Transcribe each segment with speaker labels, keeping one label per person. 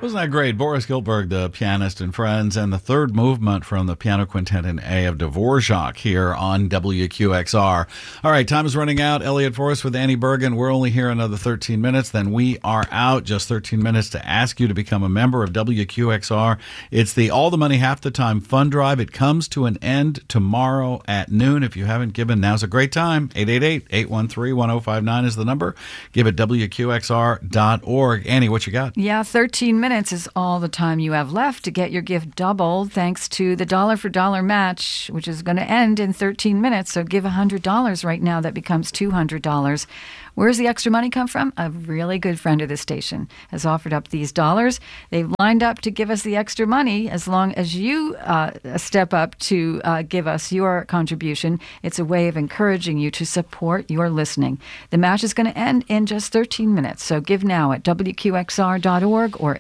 Speaker 1: Wasn't that great? Boris Gilberg, the pianist and friends, and the third movement from the Piano Quintet in A of Dvorak here on WQXR. All right, time is running out. Elliot Forrest with Annie Bergen. We're only here another 13 minutes. Then we are out. Just 13 minutes to ask you to become a member of WQXR. It's the All the Money Half the Time Fund Drive. It comes to an end tomorrow at noon. If you haven't given, now's a great time. 888-813-1059 is the number. Give it WQXR.org. Annie, what you got?
Speaker 2: Yeah, 13 minutes is all the time you have left to get your gift doubled thanks to the dollar for dollar match, which is going to end in 13 minutes. So give $100 right now. That becomes $200. Where's the extra money come from? A really good friend of the station has offered up these dollars. They've lined up to give us the extra money as long as you step up to give us your contribution. It's a way of encouraging you to support your listening. The match is going to end in just 13 minutes. So give now at WQXR.org or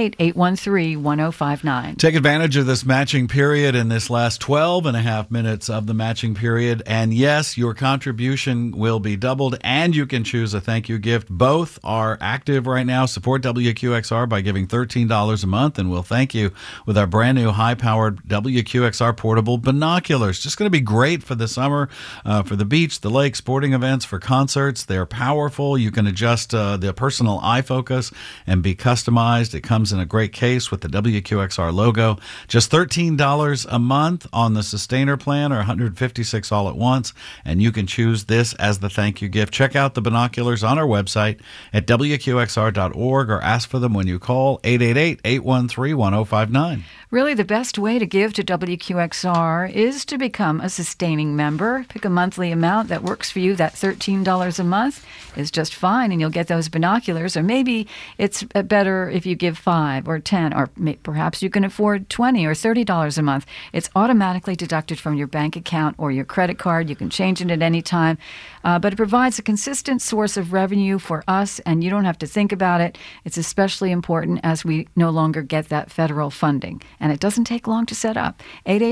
Speaker 2: 888-813-1059.
Speaker 1: Take advantage of this matching period in this last 12 and a half minutes of the matching period. And yes, your contribution will be doubled and you can choose a thank you gift. Both are active right now. Support WQXR by giving $13 a month, and we'll thank you with our brand new high-powered WQXR portable binoculars. Just going to be great for the summer, for the beach, the lake, sporting events, for concerts. They're powerful. You can adjust the personal eye focus and be customized. It comes in a great case with the WQXR logo. Just $13 a month on the Sustainer plan, or $156 all at once, and you can choose this as the thank you gift. Check out the binoculars on our website at WQXR.org or ask for them when you call 888-813-1059.
Speaker 2: Really, the best way to give to WQXR is to become a sustaining member. Pick a monthly amount that works for you. That $13 a month is just fine, and you'll get those binoculars. Or maybe it's better if you give $5 or $10, or perhaps you can afford $20 or $30 a month. It's automatically deducted from your bank account or your credit card. You can change it at any time, but it provides a consistent source of revenue for us, and you don't have to think about it. It's especially important as we no longer get that federal funding. And it doesn't take long to set up.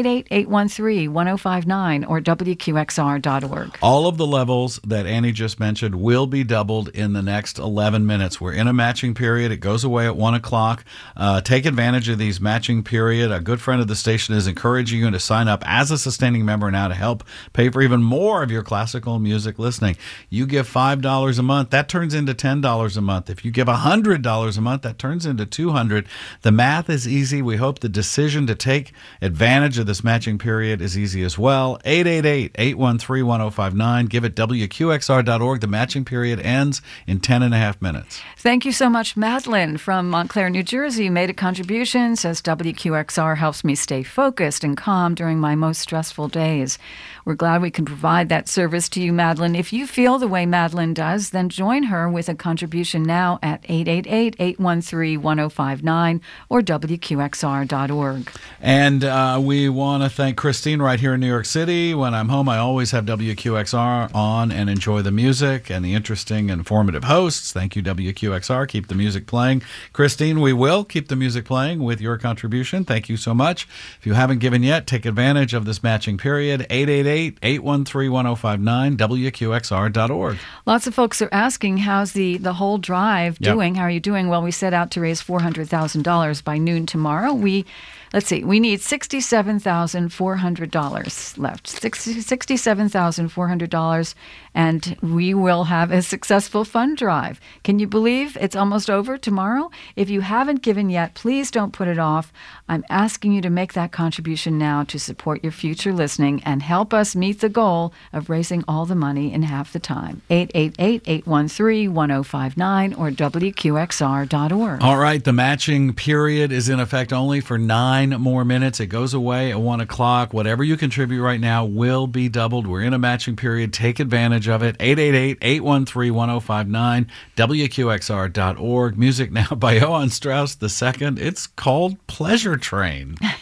Speaker 2: 888-813-1059 or WQXR.org.
Speaker 1: All of the levels that Annie just mentioned will be doubled in the next 11 minutes. We're in a matching period. It goes away at 1 o'clock. Take advantage of these matching period. A good friend of the station is encouraging you to sign up as a sustaining member now to help pay for even more of your classical music listening. You give $5 a month, that turns into $10 a month. If you give $100 a month, that turns into $200. The math is easy. We hope the decision to take advantage of this matching period is easy as well. 888-813-1059. Give it WQXR.org. The matching period ends in 10 and a half minutes.
Speaker 2: Thank you so much, Madeline from Montclair, New Jersey. You made a contribution. Says WQXR helps me stay focused and calm during my most stressful days. We're glad we can provide that service to you, Madeline. If you feel the way Madeline does, then join her with a contribution now at 888-813-1059 or WQXR.org.
Speaker 1: And we want to thank Christine right here in New York City. When I'm home, I always have WQXR on and enjoy the music and the interesting and informative hosts. Thank you, WQXR. Keep the music playing. Christine, we will keep the music playing with your contribution. Thank you so much. If you haven't given yet, take advantage of this matching period. 888-813-1059, WQXR.org.
Speaker 2: Lots of folks are asking, how's the whole drive doing? How are you doing? Well, we set out to raise $400,000 by noon tomorrow. We need $67,400 left. $67,400, and we will have a successful fund drive. Can you believe it's almost over tomorrow? If you haven't given yet, please don't put it off. I'm asking you to make that contribution now to support your future listening and help us meet the goal of raising all the money in half the time. 888-813-1059 or WQXR.org.
Speaker 1: All right, the matching period is in effect only for 9 more minutes. It goes away at 1 o'clock. Whatever you contribute right now will be doubled. We're in a matching period. Take advantage of it. 888-813-1059, WQXR.org. Music now by Johann Strauss II. It's called Pleasure Train.